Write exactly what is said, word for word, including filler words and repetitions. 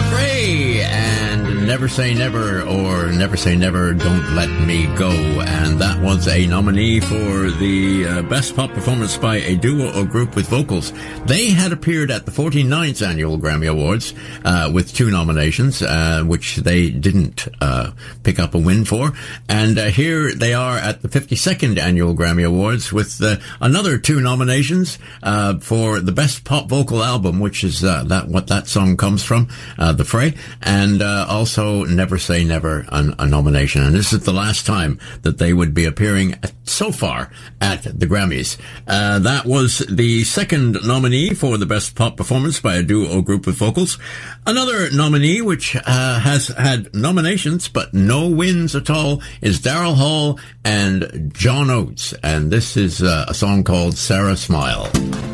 Frey and Never Say Never, or Never Say Never, Don't Let Me Go. And that was a nominee for the uh, Best Pop Performance by a Duo or Group with Vocals. They had appeared at the forty-ninth Annual Grammy Awards uh, with two nominations, uh, which they didn't uh, pick up a win for. And uh, here they are at the fifty-second Annual Grammy Awards with uh, another two nominations uh, for the Best Pop Vocal Album, which is uh, that what that song comes from, uh, The Fray, and uh, also Never Say Never, a, a nomination. And this is the last time that they would be appearing at, so far at the Grammys. Uh, that was the second nominee for the Best Pop Performance by a Duo or Group with Vocals. Another nominee which uh, has had nominations but no wins at all is Daryl Hall and John Oates. And this is uh, a song called Sarah Smile.